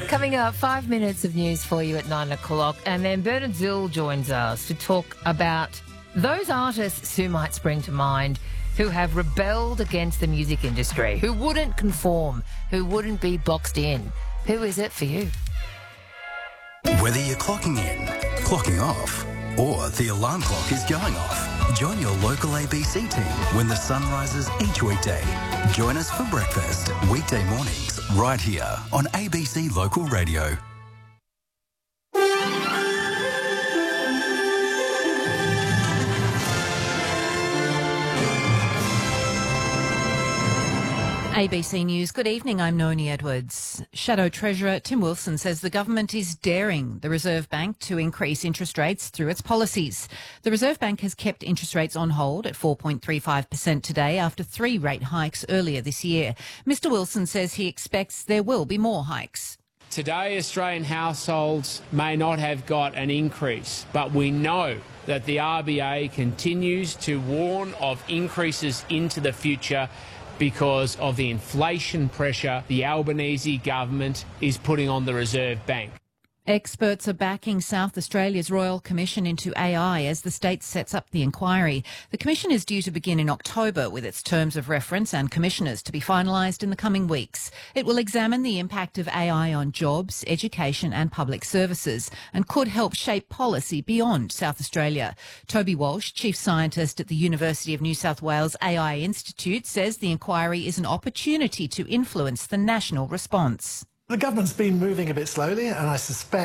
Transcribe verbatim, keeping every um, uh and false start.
Coming up, five minutes of news for you at nine o'clock, and then Bernard Zill joins us to talk about those artists who might spring to mind who have rebelled against the music industry, who wouldn't conform, who wouldn't be boxed in. Who is it for you? Whether you're clocking in, clocking off, or the alarm clock is going off, join your local A B C team when the sun rises each weekday. Join us for breakfast, weekday mornings, right here on A B C Local Radio. A B C News. Good evening, I'm Noni Edwards. Shadow Treasurer Tim Wilson says the government is daring the Reserve Bank to increase interest rates through its policies. The Reserve Bank has kept interest rates on hold at four point three five percent today after three rate hikes earlier this year. Mister Wilson says he expects there will be more hikes. Today, Australian households may not have got an increase, but we know that the R B A continues to warn of increases into the future because of the inflation pressure the Albanese government is putting on the Reserve Bank. Experts are backing South Australia's Royal Commission into A I as the state sets up the inquiry. The commission is due to begin in October with its terms of reference and commissioners to be finalised in the coming weeks. It will examine the impact of A I on jobs, education and public services and could help shape policy beyond South Australia. Toby Walsh, Chief Scientist at the University of New South Wales A I Institute, says the inquiry is an opportunity to influence the national response. The government's been moving a bit slowly, and I suspect